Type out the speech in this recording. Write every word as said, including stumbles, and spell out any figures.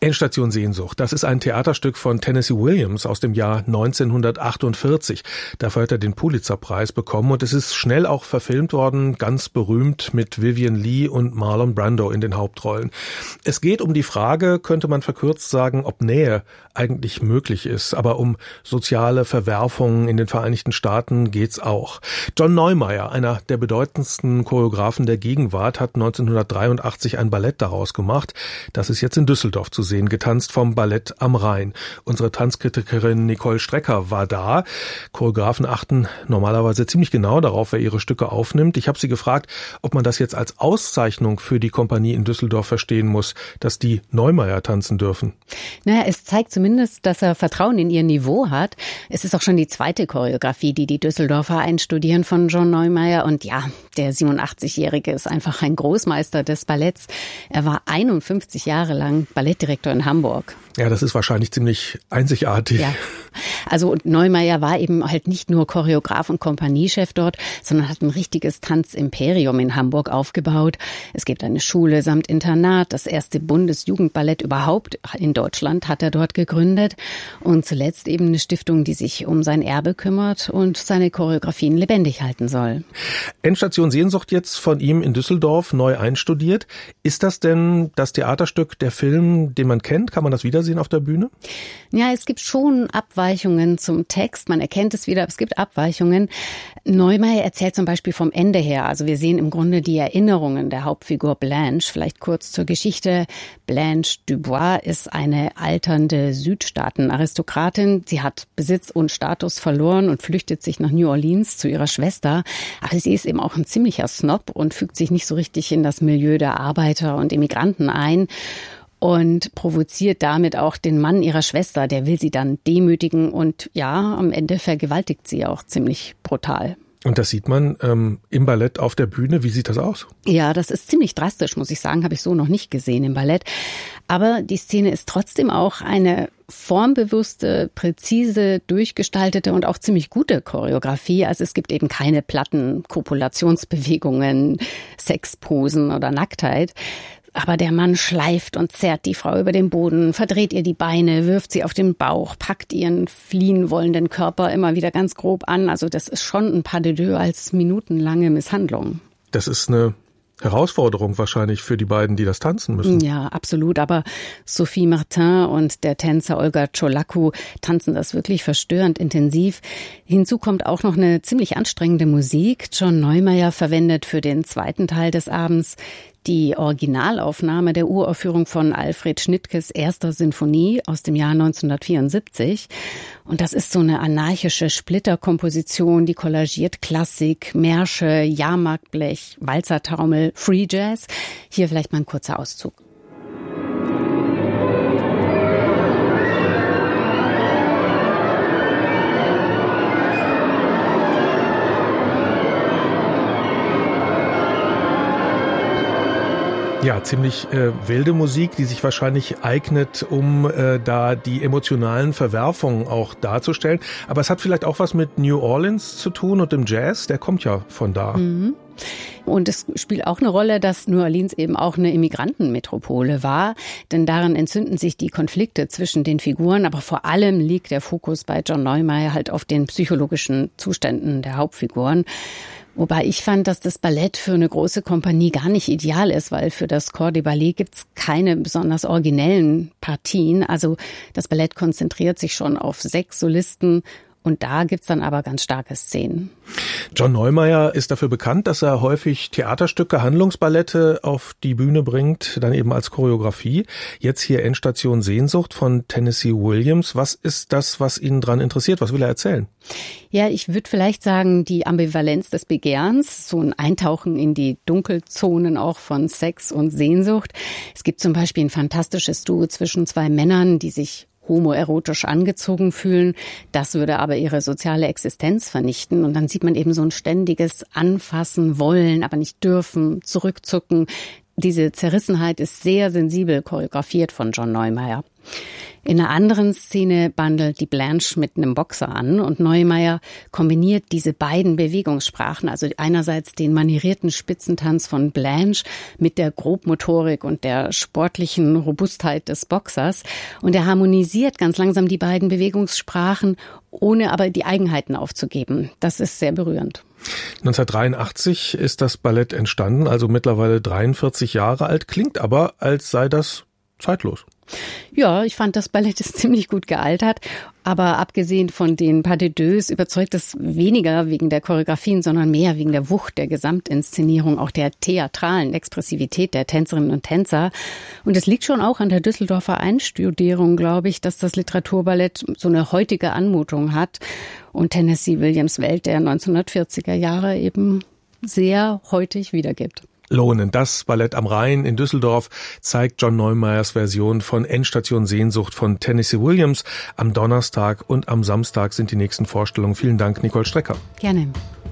Endstation Sehnsucht, das ist ein Theaterstück von Tennessee Williams aus dem Jahr neunzehnhundertachtundvierzig. Dafür hat er den Pulitzer-Preis bekommen und es ist schnell auch verfilmt worden, ganz berühmt mit Vivien Leigh und Marlon Brando in den Hauptrollen. Es geht um die Frage, könnte man verkürzt sagen, ob Nähe eigentlich möglich ist, aber um soziale Verwerfungen in den Vereinigten Staaten geht's auch. John Neumeier, einer der bedeutendsten Choreografen der Gegenwart, hat neunzehnhundertdreiundachtzig ein Ballett daraus gemacht. Das ist jetzt in Düsseldorf zu sehen, getanzt vom Ballett am Rhein. Unsere Tanzkritikerin Nicole Strecker war da. Choreografen achten normalerweise ziemlich genau darauf, wer ihre Stücke aufnimmt. Ich habe sie gefragt, ob man das jetzt als Auszeichnung für die Kompanie in Düsseldorf verstehen muss, dass die Neumeier tanzen dürfen. Naja, es zeigt zumindest, dass er Vertrauen in ihr Niveau hat. Es ist auch schon die zweite Choreografie, die die Düsseldorfer einstudieren von John Neumeier. Und ja, der siebenundachtzigjährige ist einfach ein Großmeister des Balletts. Er war einundfünfzig Jahre lang Ballettdirektor in Hamburg. Ja, das ist wahrscheinlich ziemlich einzigartig. Ja. Also Neumeier war eben halt nicht nur Choreograf und Kompaniechef dort, sondern hat ein richtiges Tanzimperium in Hamburg aufgebaut. Es gibt eine Schule samt Internat. Das erste Bundesjugendballett überhaupt in Deutschland hat er dort gegründet. Und zuletzt eben eine Stiftung, die sich um sein Erbe kümmert und seine Choreografien lebendig halten soll. Endstation Sehnsucht jetzt von ihm in Düsseldorf neu einstudiert. Ist das denn das Theaterstück, der Film, den man kennt? Kann man das wiedersehen auf der Bühne? Ja, es gibt schon Abweichungen zum Text. Man erkennt es wieder, aber es gibt Abweichungen. Neumeier erzählt zum Beispiel vom Ende her. Also wir sehen im Grunde die Erinnerungen der Hauptfigur Blanche. Vielleicht kurz zur Geschichte. Blanche Dubois ist eine alternde Südstaaten-Aristokratin. Sie hat Besitz und Status verloren und flüchtet sich nach New Orleans zu ihrer Schwester. Aber sie ist eben auch ein ziemlicher Snob und fügt sich nicht so richtig in das Milieu der Arbeiter und Immigranten ein. Und provoziert damit auch den Mann ihrer Schwester. Der will sie dann demütigen und ja, am Ende vergewaltigt sie auch ziemlich brutal. Und das sieht man ähm, im Ballett auf der Bühne. Wie sieht das aus? Ja, das ist ziemlich drastisch, muss ich sagen. Habe ich so noch nicht gesehen im Ballett. Aber die Szene ist trotzdem auch eine formbewusste, präzise, durchgestaltete und auch ziemlich gute Choreografie. Also es gibt eben keine platten Kopulationsbewegungen, Sexposen oder Nacktheit. Aber der Mann schleift und zerrt die Frau über den Boden, verdreht ihr die Beine, wirft sie auf den Bauch, packt ihren fliehen wollenden Körper immer wieder ganz grob an. Also das ist schon ein pas de deux als minutenlange Misshandlung. Das ist eine Herausforderung wahrscheinlich für die beiden, die das tanzen müssen. Ja, absolut. Aber Sophie Martin und der Tänzer Olga Czolaku tanzen das wirklich verstörend intensiv. Hinzu kommt auch noch eine ziemlich anstrengende Musik. John Neumeier verwendet für den zweiten Teil des Abends die Originalaufnahme der Uraufführung von Alfred Schnittkes erster Sinfonie aus dem Jahr neunzehnhundertvierundsiebzig. Und das ist so eine anarchische Splitterkomposition, die kollagiert Klassik, Märsche, Jahrmarktblech, Walzertaumel, Free Jazz. Hier vielleicht mal ein kurzer Auszug. Ja, ziemlich äh, wilde Musik, die sich wahrscheinlich eignet, um äh, da die emotionalen Verwerfungen auch darzustellen. Aber es hat vielleicht auch was mit New Orleans zu tun und dem Jazz, der kommt ja von da. Mhm. Und es spielt auch eine Rolle, dass New Orleans eben auch eine Immigrantenmetropole war. Denn daran entzünden sich die Konflikte zwischen den Figuren. Aber vor allem liegt der Fokus bei John Neumeier halt auf den psychologischen Zuständen der Hauptfiguren. Wobei ich fand, dass das Ballett für eine große Kompanie gar nicht ideal ist, weil für das Corps de Ballet gibt's keine besonders originellen Partien. Also das Ballett konzentriert sich schon auf sechs Solisten. Und da gibt's dann aber ganz starke Szenen. John Neumeier ist dafür bekannt, dass er häufig Theaterstücke, Handlungsballette auf die Bühne bringt, dann eben als Choreografie. Jetzt hier Endstation Sehnsucht von Tennessee Williams. Was ist das, was ihn dran interessiert? Was will er erzählen? Ja, ich würde vielleicht sagen, die Ambivalenz des Begehrens, so ein Eintauchen in die Dunkelzonen auch von Sex und Sehnsucht. Es gibt zum Beispiel ein fantastisches Duo zwischen zwei Männern, die sich homoerotisch angezogen fühlen. Das würde aber ihre soziale Existenz vernichten. Und dann sieht man eben so ein ständiges Anfassen wollen, aber nicht dürfen, zurückzucken. Diese Zerrissenheit ist sehr sensibel choreografiert von John Neumeier. In einer anderen Szene bandelt die Blanche mit einem Boxer an und Neumeier kombiniert diese beiden Bewegungssprachen, also einerseits den manierierten Spitzentanz von Blanche mit der Grobmotorik und der sportlichen Robustheit des Boxers, und er harmonisiert ganz langsam die beiden Bewegungssprachen, ohne aber die Eigenheiten aufzugeben. Das ist sehr berührend. neunzehnhundertdreiundachtzig ist das Ballett entstanden, also mittlerweile dreiundvierzig Jahre alt, klingt aber, als sei das zeitlos. Ja, ich fand, das Ballett ist ziemlich gut gealtert, aber abgesehen von den Pas de Deux überzeugt es weniger wegen der Choreografien, sondern mehr wegen der Wucht der Gesamtinszenierung, auch der theatralen Expressivität der Tänzerinnen und Tänzer. Und es liegt schon auch an der Düsseldorfer Einstudierung, glaube ich, dass das Literaturballett so eine heutige Anmutung hat und Tennessee Williams' Welt der neunzehnhundertvierziger Jahre eben sehr heutig wiedergibt. Lohnen. Das Ballett am Rhein in Düsseldorf zeigt John Neumeiers Version von Endstation Sehnsucht von Tennessee Williams. Am Donnerstag und am Samstag sind die nächsten Vorstellungen. Vielen Dank, Nicole Strecker. Gerne.